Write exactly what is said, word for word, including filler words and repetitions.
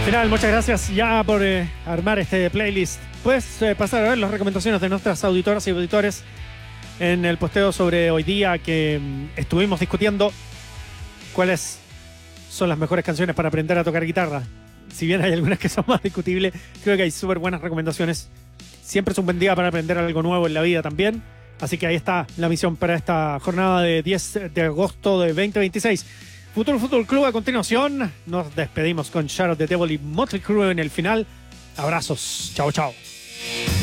Final, muchas gracias ya por eh, armar este playlist. Puedes eh, pasar a ver las recomendaciones de nuestras auditoras y auditores en el posteo sobre hoy día que mm, estuvimos discutiendo cuáles son las mejores canciones para aprender a tocar guitarra. Si bien hay algunas que son más discutibles, creo que hay súper buenas recomendaciones. Siempre es un buen día para aprender algo nuevo en la vida también. Así que ahí está la misión para esta jornada de diez de agosto de veinte veintiséis. Futuro Fútbol Club a continuación. Nos despedimos con Shadow of the Devil y Motley Crue en el final. Abrazos. Chao, chao.